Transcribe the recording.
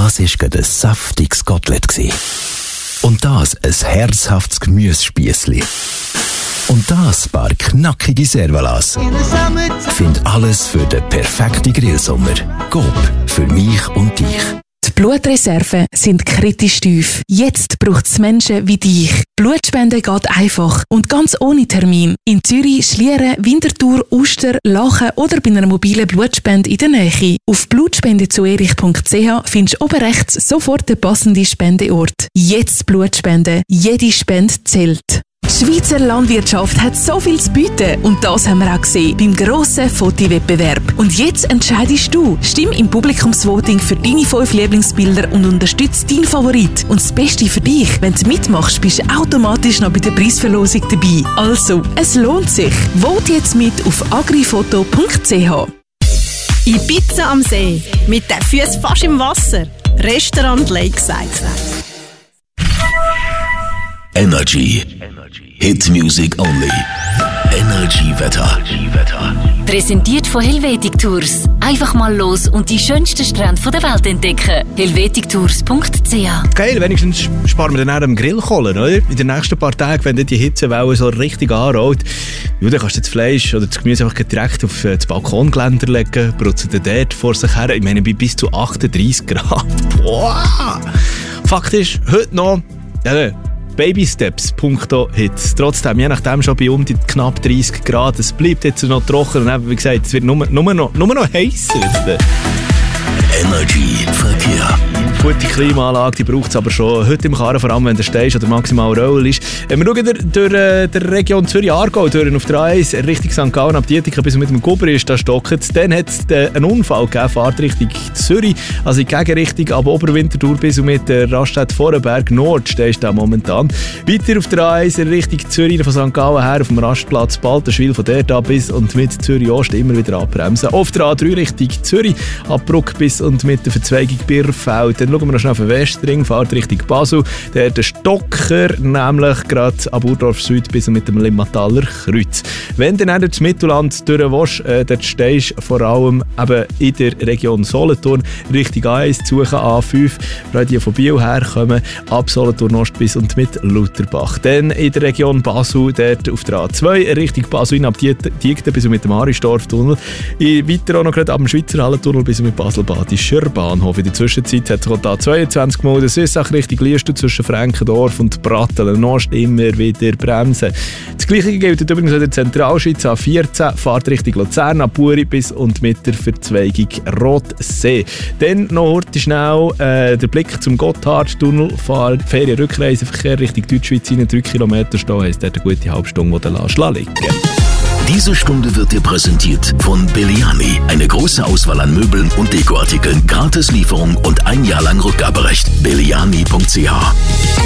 Das war gerade ein saftiges Kotelett. Und das ein herzhaftes Gemüsespiessli. Und das paar knackige Servalas. Find alles für den perfekten Grillsommer. Coop, für mich und dich. Die Blutreserven sind kritisch tief. Jetzt braucht es Menschen wie dich. Blutspenden geht einfach und ganz ohne Termin. In Zürich, Schlieren, Winterthur, Uster, Lachen oder bei einer mobilen Blutspende in der Nähe. Auf blutspendezuerich.ch findest du oben rechts sofort den passenden Spendeort. Jetzt Blutspenden. Jede Spende zählt. Die Schweizer Landwirtschaft hat so viel zu bieten und das haben wir auch gesehen beim grossen Fotowettbewerb. Und jetzt entscheidest du. Stimm im Publikumsvoting für deine 5 Lieblingsbilder und unterstütze deinen Favorit. Und das Beste für dich, wenn du mitmachst, bist du automatisch noch bei der Preisverlosung dabei. Also, es lohnt sich. Vote jetzt mit auf agrifoto.ch. Ibiza am See, mit den Füßen fast im Wasser. Restaurant Lakeside. Energy. Hit Music Only. Energy Wetter. Präsentiert von Helvetic Tours. Einfach mal los und die schönsten Strände der Welt entdecken. helvetictours.ch. Geil, wenigstens sparen wir dann auch am Grillkohlen, oder? In den nächsten paar Tagen, wenn die Hitzewelle so richtig anrollt, ja, dann kannst du das Fleisch oder das Gemüse einfach direkt auf das Balkongeländer legen, brutzen dann dort vor sich her. Ich meine, bei bis zu 38 Grad. Boah! Fakt ist, heute noch... Ja, Baby-Steps, punkto Hitze. Trotzdem, je nachdem schon bei die knapp 30 Grad. Es bleibt jetzt noch trocken und wie gesagt, es wird nur noch heißer. Energy Verkehr. Gute Klimaanlage, die braucht es aber schon. Heute im Karren, vor allem wenn du stehst oder maximal Roll ist. Wir schauen durch die Region Zürich-Aargau, durch auf der A1 Richtung St. Gallen ab Dietikon bis mit dem Guber ist, da stockt. Dann hat es einen Unfall gegeben, Fahrt Richtung Zürich, also in Gegenrichtung, ab Oberwinterthur bis mit der Raststätte Vorenberg Nord stehst du momentan. Weiter auf der A1 Richtung Zürich von St. Gallen her auf dem Rastplatz Balterschwil, von der da bis und mit Zürich-Ost immer wieder abbremsen. Auf der A3 Richtung Zürich, ab Bruck bis und mit der Verzweigung Birrfeld. Dann schauen wir noch schnell auf den Westring, fahrt Richtung Basel. Der Stocker, nämlich gerade ab Urdorf Süd bis mit dem Limmataler Kreuz. Wenn du dann durch das Mittelland durchwäschst, dort stehst du vor allem eben in der Region Solothurn Richtung A1 suchen, A5, weil die von Biel herkommen, ab Solothurn Ost bis und mit Lutherbach. Dann in der Region Basel, dort auf der A2 Richtung Basel ab Diegden bis mit dem Aristorf-Tunnel. Weiter auch noch gerade ab dem Schweizer Hallentunnel bis mit Basel-Badischer Bahnhof. In der Zwischenzeit hat sich auch da 22 Mal Süssach Richtung Liestal zwischen Frankendorf und Brattelen Ost immer wieder bremsen. Das Gleiche gilt übrigens in der Zentralschweiz A14, fahrt Richtung Luzern, ab Buri bis und mit der Verzweigung Rotsee. Dann noch heute schnell der Blick zum Gotthardtunnel, Ferien-Rückreiseverkehr Richtung Deutschschweiz, 3 Kilometer stehen, heisst dort eine gute halbe Stunde, die du liegen lässt. Diese Stunde wird dir präsentiert von Belliani. Eine große Auswahl an Möbeln und Dekoartikeln, Gratislieferung und 1 Jahr lang Rückgaberecht. Belliani.ch